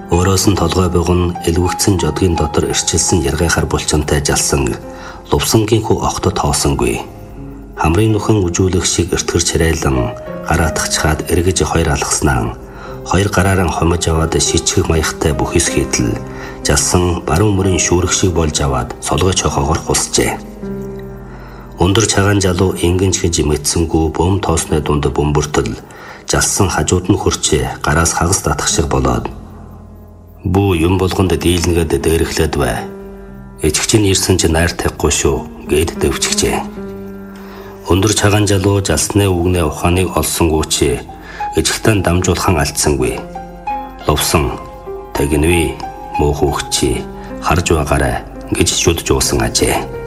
Өөрөөс нь толгой буган элвэгцэн жодгийн дотор ирчилсэн яргайхаар булчинтай жалсан лувсангийн хүү огтод тоосонгүй. Хамрын нүхэн үжүүлэх шиг эртгэр чирайлан гараатгачаад эргэж хоёр алгаснаа хоёр гараараа хомож аваад шичгэх маягтай бүхис хийтэл жалсан баруун мөрийн шүүрэг шиг болж аваад солгой чохоогоор хусжээ. Өндөр цагаан жалуу ингэнч гэж мэдсэнгүү бөм тоосны дунд бөмбөртөл жалсан хажууд нь хурчээ гараас хагас татах шиг болоод бүү юм болгонд дийлнгээд дээрэхлээд бай. Эжигчин ирсэн чи найр тавихгүй шүү гэд дэвчгчээ. Өндөр цагаан жалуу жалсны үгнээ ухааныг олсонгүй чи эжигтэн дамжуулхан алдсангүй. Лувсан тэгнэвэ муу хүүхчи харж байгаарай гэж шүдж уусан ажээ.